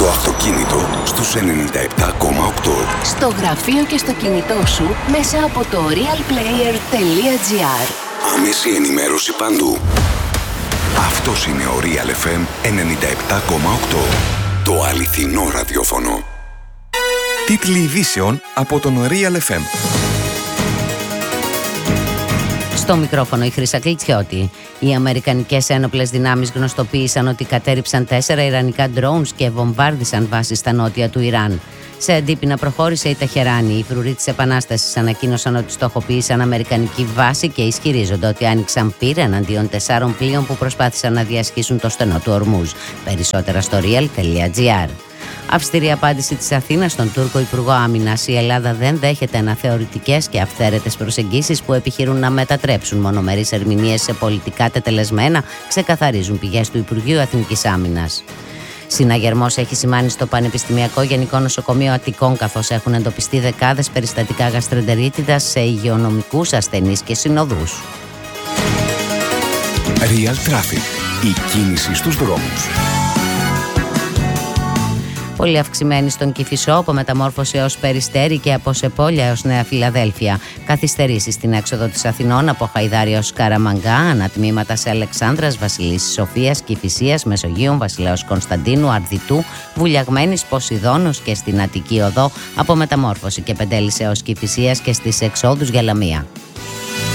Στο αυτοκίνητο στους 97,8. Στο γραφείο και στο κινητό σου μέσα από το realplayer.gr. Άμεση ενημέρωση παντού. Αυτός είναι ο Real FM 97,8. Το αληθινό ραδιόφωνο. Τίτλοι ειδήσεων από τον Real FM. Στο μικρόφωνο η Χρύσα Κλιτσιώτη. Οι αμερικανικές ένοπλες δυνάμεις γνωστοποίησαν ότι κατέρριψαν 4 ιρανικά drones και βομβάρδισαν βάσεις στα νότια του Ιράν. Σε αντίπεινα προχώρησε η Ταχεράνη. Οι φρουροί της Επανάστασης ανακοίνωσαν ότι στοχοποίησαν αμερικανική βάση και ισχυρίζονται ότι άνοιξαν πυρ εναντίον 4 πλοίων που προσπάθησαν να διασχίσουν το στενό του Ορμούζ. Περισσότερα στο real.gr. Αυστηρή απάντηση της Αθήνας στον Τούρκο Υπουργό Άμυνας. Η Ελλάδα δεν δέχεται αναθεωρητικές και αυθαίρετες προσεγγίσεις που επιχειρούν να μετατρέψουν μονομερείς ερμηνείες σε πολιτικά τετελεσμένα, ξεκαθαρίζουν πηγές του Υπουργείου Εθνικής Άμυνας. Συναγερμός έχει σημάνει στο Πανεπιστημιακό Γενικό Νοσοκομείο Αττικών, καθώς έχουν εντοπιστεί δεκάδες περιστατικά γαστρεντερίτιδας σε υγειονομικούς ασθενείς και συνοδούς. Real Traffic. Η κίνηση στους δρόμους. Πολύ αυξημένη στον Κηφισό, από Μεταμόρφωση έως Περιστέρι και από Σεπόλια έως Νέα Φιλαδέλφια. Καθυστερήσεις στην έξοδο της Αθηνών από Χαϊδάρη έως Καραμαγκά, ανατμήματα σε Αλεξάνδρας, Βασιλίσσης Σοφίας, Κηφισίας, Μεσογείων, Βασιλέως Κωνσταντίνου, Αρδιτού, Βουλιαγμένης, Ποσειδώνος και στην Αττική Οδό από Μεταμόρφωση και Πεντέλης έως Κηφισίας και στις εξόδους για Λαμία.